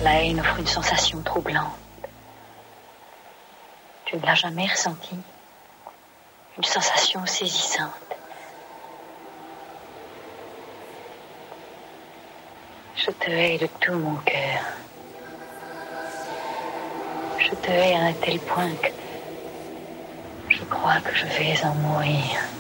la haine offre une sensation troublante. Tu ne l'as jamais ressenti? Une sensation saisissante. Je te hais de tout mon cœur. Je te hais à un tel point que je crois que je vais en mourir.